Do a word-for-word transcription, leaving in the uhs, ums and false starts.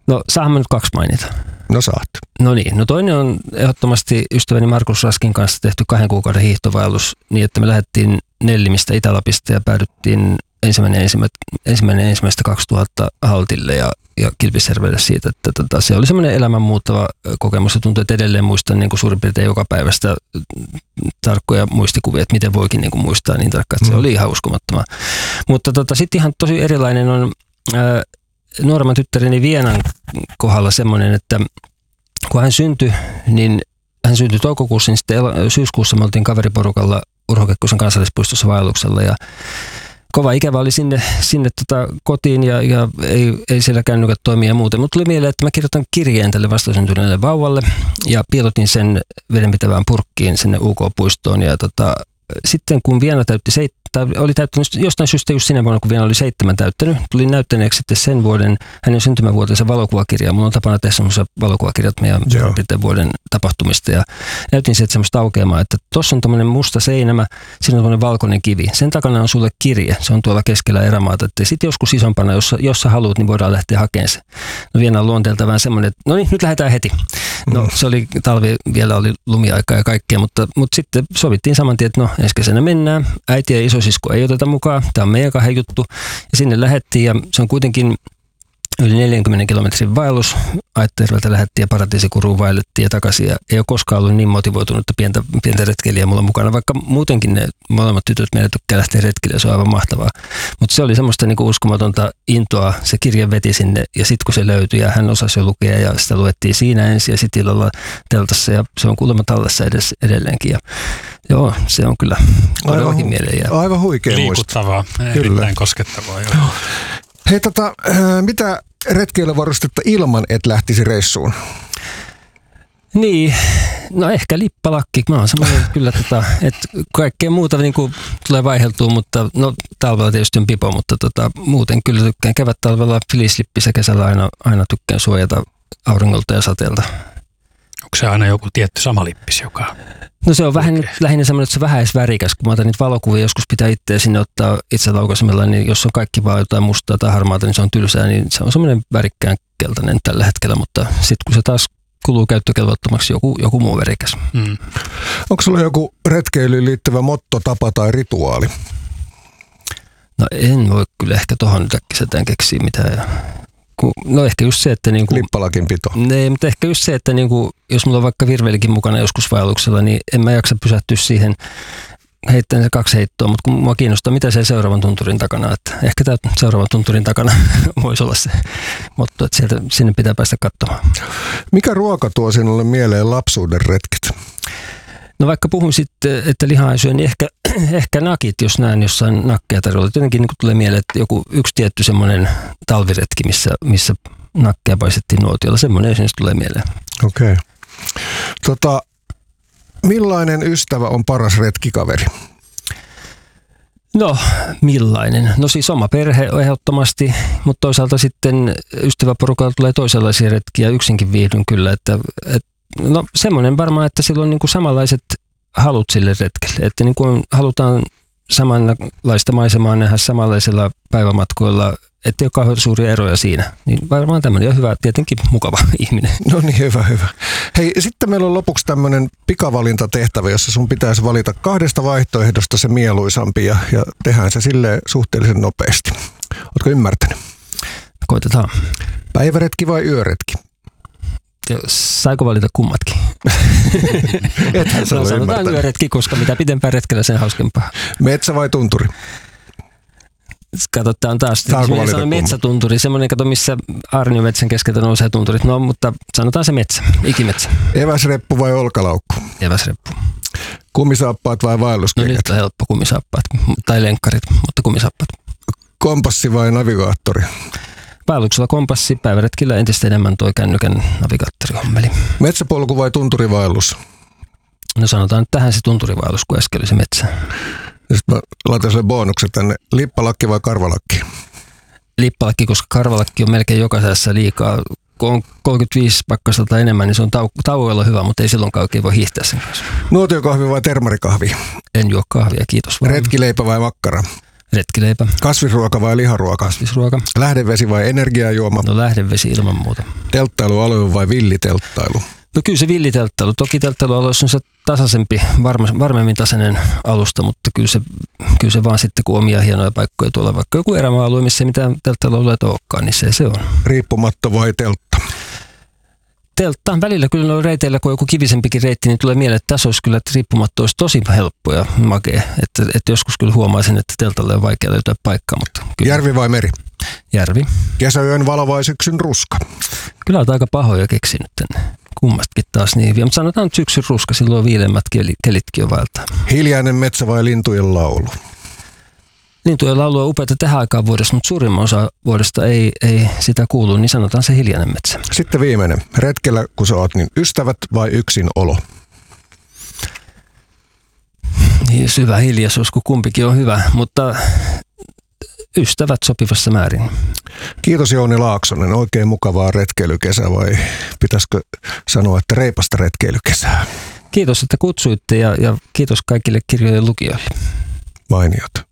No saahan mä nyt kaksi mainita. No saat. No niin, no toinen on ehdottomasti ystäväni Markus Raskin kanssa tehty kahden kuukauden hiihtovaellus niin, että me lähdettiin Nellimistä Itä-Lapista ja päädyttiin ensimmäinen, ensimmäinen, ensimmäinen ensimmäistä kaksituhatta Haltille ja, ja Kilpisjärvelle siitä, että tota, se oli semmoinen elämänmuuttava kokemus ja tuntuu, että edelleen muistan niin kuin suurin piirtein joka päivästä tarkkoja muistikuvia, että miten voikin niin kuin muistaa niin tarkkaan, että se mm. oli ihan uskomattomaa. Mutta tota, sitten ihan tosi erilainen on ää, nuoremman tyttäreni Vienan kohdalla semmoinen, että kun hän syntyi, niin hän syntyi toukokuussa, niin sitten syyskuussa me oltiin kaveriporukalla Urho Kekkosen kansallispuistossa vaelluksella ja kova ikävä oli sinne, sinne tota kotiin ja, ja ei, ei siellä kännykät toimia ja muuten. Mutta tuli mieleen, että mä kirjoitan kirjeen tälle vastasyntyneelle vauvalle ja piilotin sen vedenpitävään purkkiin sinne U K-puistoon. Ja tota, sitten kun Viena täytti seit- tai oli täyttänyt jostain syystä just sinä vuonna, kun Viena oli seitsemän täyttänyt, tuli näyttäneeksi sitten sen vuoden hänen syntymävuotensa valokuvakirjaa. Mulla on tapana tehdä semmoisia valokuvakirjat meidän vuoden tapahtumista ja näytin sieltä semmoista aukeamaa, että tuossa on tämmöinen musta seinämä, siinä on tämmöinen valkoinen kivi. Sen takana on sulle kirje, se on tuolla keskellä erämaata, että sitten joskus isompana, jos, jos sä haluat, niin voidaan lähteä hakemaan se. No Viena on luonteelta vähän semmoinen, että no niin, nyt lähdetään heti. No se oli talvi, vielä oli lumiaikaa ja kaikkea, mutta, mutta sitten sovittiin saman tien, että no ensi kesänä mennään, äiti ja isosisku ei oteta mukaan, tämä on meidän kahden juttu. Ja sinne lähdettiin ja se on kuitenkin yli neljänkymmenen kilometrin vaellus. Aittajärveltä lähdettiin ja Paratiisikuruun vaellettiin ja takaisin. Ja ei ole koskaan ollut niin motivoitunutta pientä, pientä retkeilijää mulla mukana, vaikka muutenkin ne molemmat tytöt meille tykkää lähteä retkille ja se on aivan mahtavaa. Mutta se oli semmoista niinku uskomatonta intoa, se kirja veti sinne ja sitten kun se löytyi ja hän osasi jo lukea ja sitä luettiin siinä ensin ja sitten illalla teltassa ja se on kuulemma tallessa edes, edelleenkin. Ja joo, se on kyllä todellakin mieleen jäävä. Aivan huikea muista. Liikuttavaa, erittäin koskettavaa. Joo. Hei tota, mitä retkeilyvarustetta ilman, et lähtisi reissuun? Niin, no ehkä lippalakki. Mä oon semmoinen kyllä, tota, että kaikkea muuta niin kuin tulee vaiheltua, mutta no talvella tietysti on pipo, mutta tota, muuten kyllä tykkään kevättalvella filislippissä, kesällä aina, aina tykkään suojata auringolta ja sateelta. Onko se aina joku tietty sama lippis, joka... No se on vähän nyt lähinnä semmoinen, että se on vähäisvärikäs, kun mä otan niitä valokuvia, joskus pitää itseä sinne ottaa itse laukaisemella, niin jos on kaikki vaan jotain mustaa tai harmaata, niin se on tylsää, niin se on semmoinen värikkään keltainen tällä hetkellä, mutta sitten kun se taas kuluu käyttökelvottomaksi, joku, joku muu värikäs. Mm. Onko sulla joku retkeilyyn liittyvä motto, tapa tai rituaali? No en voi kyllä ehkä tohon nyt äkkiseltään keksiä mitään. No ehkä just se, että... Niinku, lippalakin pito. Ne, mutta ehkä just se, että niinku, jos mulla on vaikka virvelikin mukana joskus vaelluksella, niin en mä jaksa pysähtyä siihen heittäen se kaksi heittoa, mutta kun mua kiinnostaa, mitä se seuraavan tunturin takana, että ehkä tämä seuraavan tunturin takana voisi olla se motto, että sieltä, sinne pitää päästä katsomaan. Mikä ruoka tuo sinulle mieleen lapsuuden retket? No vaikka puhun sitten, että lihaa ei syö, niin ehkä, ehkä nakit, jos näen jossain nakkeja tarjolla. Jotenkin niin tulee mieleen, että joku yksi tietty semmoinen talviretki, missä, missä nakkeja paistettiin nuotiolla, semmoinen esimerkiksi tulee mieleen. Okei. Okay. Tota, millainen ystävä on paras retkikaveri? No, millainen? No siis oma perhe ehdottomasti, mutta toisaalta sitten ystäväporukalla tulee toisenlaisia retkiä, yksinkin viihdyn kyllä, että, että no semmoinen varmaan, että sillä on niin kuin samanlaiset halut sille retkelle, että niin kuin halutaan samanlaista maisemaa nähdä samanlaisilla päivämatkoilla, ettei ole kauhean suuria eroja siinä. Niin varmaan tämmöinen on hyvä, tietenkin mukava ihminen. No niin, hyvä, hyvä. Hei, sitten meillä on lopuksi tämmöinen pikavalintatehtävä, jossa sun pitäisi valita kahdesta vaihtoehdosta se mieluisampi ja, ja tehdään se silleen suhteellisen nopeasti. Ootko ymmärtänyt? Koitetaan. Päiväretki vai yöretki? Saiko valita kummatkin? Ethän sä no, ole sanotaan yöretki, koska mitä pitempään retkellä, sen hauskempaa. Metsä vai tunturi? Kato, tämä on taas metsätunturi, semmoinen, kato, missä aarniometsän keskeltä nousee tunturit. No, mutta sanotaan se metsä, ikimetsä. Eväsreppu vai olkalaukku? Eväsreppu. Kumisaappaat vai vaelluskengät? No nyt on helppo kumisaappaat, tai lenkkarit, mutta kumisaappaat. Kompassi vai navigaattori? Vaelluksella kompassi, päiväretkillä entistä enemmän toi kännykän navigaattorihommeli. Metsäpolku vai tunturivaellus? No sanotaan nyt tähän se tunturivaellus, kun äsken oli se metsä. Sitten mä laitan sille bonuksen tänne. Lippalakki vai karvalakki? Lippalakki, koska karvalakki on melkein jokaisessa liikaa. Kun on kolmekymmentäviisi pakkasta tai enemmän, niin se on tau- tauoilla hyvä, mutta ei silloinkaan oikein voi hiihtää sen kanssa. Nuotiokahvi vai termarikahvi? En juo kahvia, kiitos vaan. Retkileipä vai makkara? Retkileipä. Kasvisruoka vai liharuoka? Kasvisruoka. Lähdevesi vai energiajuoma? No lähdevesi ilman muuta. Telttailualue vai villitelttailu? No kyllä se villitelttailu. Toki telttailualueessa on se tasaisempi, varma, varmemmin tasainen alusta, mutta kyllä se, kyllä se vaan sitten, kun omia hienoja paikkoja tuolla, vaikka joku erämaa-alue, missä ei mitään telttailualueita olekaan, niin se se on. Riippumatto vai teltta? Teltta. Välillä kyllä noilla reiteillä, kun on joku kivisempikin reitti, niin tulee mieleen, että tässä olisi kyllä, että riippumatto olisi tosi helppo ja makea. Että, että joskus kyllä huomaisin, että teltalle on vaikea löytää paikkaa. Mutta kyllä. Järvi vai meri? Järvi. Kesäyön valo vai syksyn ruska? Kyllä olet aika pahoja keksinyt tänne. Kummastakin taas niin hyviä, mutta sanotaan nyt syksyn ruska, silloin viilemmät kelitkin jo vaeltaa. Hiljainen metsä vai lintujen laulu? Lintujen laulu on upeata tähän aikaan vuodesta, mutta suurimman osa vuodesta ei, ei sitä kuulu, niin sanotaan se hiljainen metsä. Sitten viimeinen. Retkellä, kun sä oot, niin ystävät vai yksin olo? Niin, syvä hiljaisuus, kun kumpikin on hyvä, mutta ystävät sopivassa määrin. Kiitos Jouni Laaksonen. Oikein mukavaa retkeilykesää, vai pitäisikö sanoa, että reipasta retkeilykesää? Kiitos, että kutsuitte ja, ja kiitos kaikille kirjojen lukijoille. Mainiota.